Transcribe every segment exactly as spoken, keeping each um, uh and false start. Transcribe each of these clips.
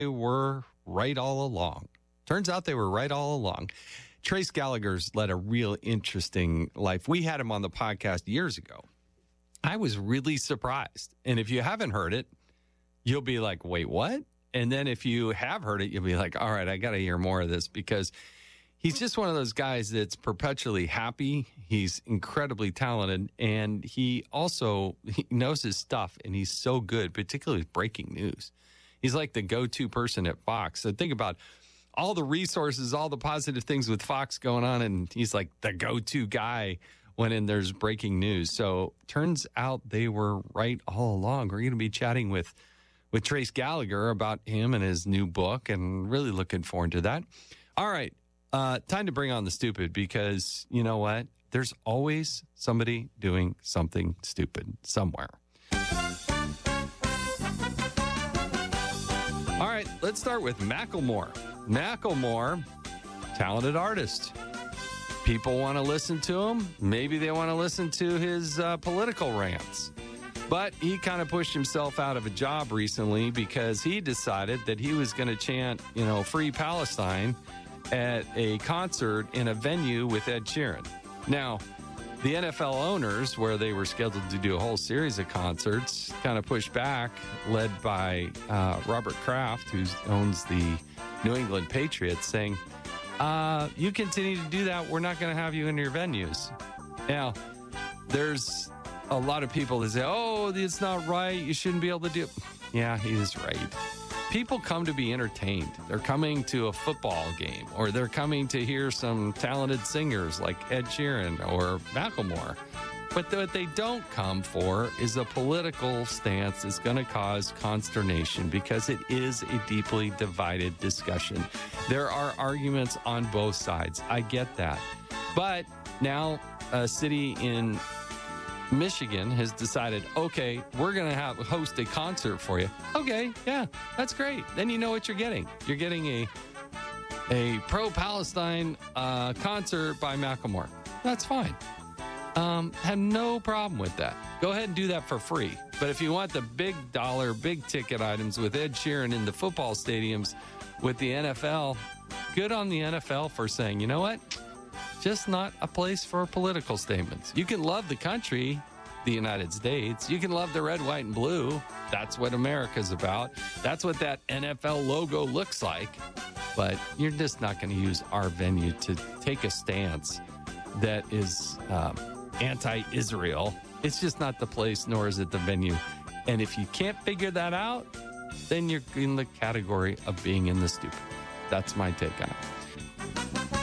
they were right all along. Turns out they were right all along. Trace Gallagher's led a real interesting life. We had him on the podcast years ago. I was really surprised. And if you haven't heard it, you'll be like, wait, what? And then if you have heard it, you'll be like, all right, I got to hear more of this, because he's just one of those guys that's perpetually happy. He's incredibly talented, and he also he knows his stuff, and he's so good, particularly with breaking news. He's like the go-to person at Fox. So think about all the resources, all the positive things with Fox going on, and he's like the go-to guy when in there's breaking news. So turns out they were right all along. We're going to be chatting with, with Trace Gallagher about him and his new book, and really looking forward to that. All right, uh, time to bring on the stupid, because you know what? There's always somebody doing something stupid somewhere. All right, let's start with Macklemore. Macklemore, talented artist. People want to listen to him. Maybe they want to listen to his uh, political rants. But he kind of pushed himself out of a job recently because he decided that he was going to chant, you know, Free Palestine at a concert in a venue with Ed Sheeran. Now, the N F L owners, where they were scheduled to do a whole series of concerts, kind of pushed back, led by uh, Robert Kraft, who owns the New England Patriots, saying, uh, you continue to do that, we're not going to have you in your venues. Now, there's a lot of people that say, oh, it's not right, you shouldn't be able to do it. Yeah, he is right. People come to be entertained. They're coming to a football game, or they're coming to hear some talented singers like Ed Sheeran or Macklemore. But what they don't come for is a political stance that's going to cause consternation, because it is a deeply divided discussion. There are arguments on both sides. I get that. But now a city in Michigan has decided, okay, we're going to have host a concert for you. Okay, yeah, that's great. Then you know what you're getting. You're getting a a pro-Palestine uh, concert by Macklemore. That's fine. Um, have no problem with that. Go ahead and do that for free. But if you want the big dollar, big ticket items with Ed Sheeran in the football stadiums with the N F L, good on the N F L for saying, you know what? Just not a place for political statements. You can love the country, the United States. You can love the red, white, and blue. That's what America's about. That's what that N F L logo looks like. But you're just not going to use our venue to take a stance that is um, anti-Israel. It's just not the place, nor is it the venue. And if you can't figure that out, then you're in the category of being in the stupid. That's my take on it.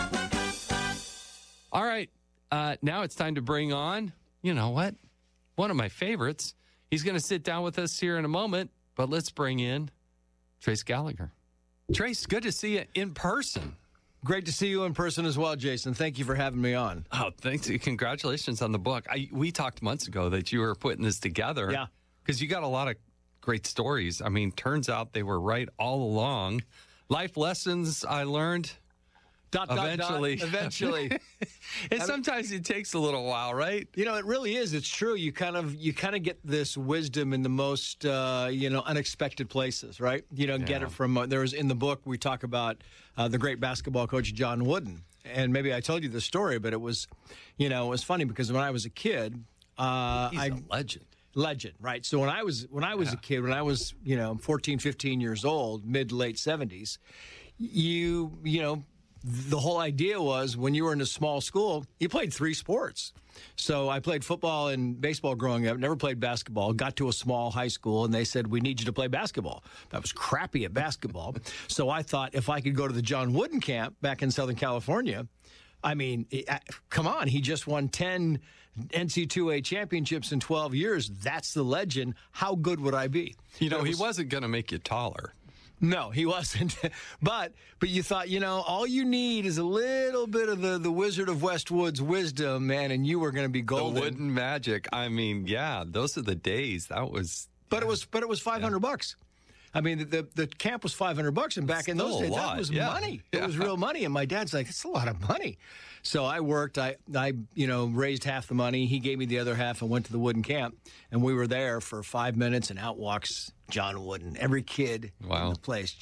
All right, uh, now it's time to bring on, you know what, one of my favorites. He's going to sit down with us here in a moment, but let's bring in Trace Gallagher. Trace, good to see you in person. Great to see you in person as well, Jason. Thank you for having me on. Oh, thanks. Congratulations on the book. I, we talked months ago that you were putting this together. Yeah. Because you got a lot of great stories. I mean, turns out they were right all along. Life lessons I learned. Dot, dot, eventually. Dot, eventually. And sometimes it takes a little while, right? You know, it really is. It's true. You kind of you kind of get this wisdom in the most, uh, you know, unexpected places, right? You don't yeah. get it from, uh, there was in the book, we talk about uh, the great basketball coach, John Wooden. And maybe I told you the story, but it was, you know, it was funny because when I was a kid. Uh, He's I, a legend. Legend, right? So when I was when I was yeah. a kid, when I was, you know, fourteen, fifteen years old, mid to late seventies, you, you know, the whole idea was when you were in a small school, you played three sports. So I played football and baseball growing up, never played basketball, got to a small high school, and they said, we need you to play basketball. I was crappy at basketball. So I thought if I could go to the John Wooden camp back in Southern California, I mean, come on, he just won ten N C double A championships in twelve years. That's the legend. How good would I be? You know, was, he wasn't going to make you taller. No, he wasn't. but but you thought, you know, all you need is a little bit of the, the Wizard of Westwood's wisdom, man, and you were going to be golden. The wooden magic. I mean, yeah, those are the days. That was. But yeah. it was but it was five hundred yeah. bucks. I mean, the, the the camp was five hundred bucks, and back it's in those days, lot. that was yeah. money. Yeah. It was real money. And my dad's like, it's a lot of money. So I worked. I, I, you know, raised half the money. He gave me the other half and went to the Wooden camp. And we were there for five minutes, and out walks John Wooden. Every kid wow. in the place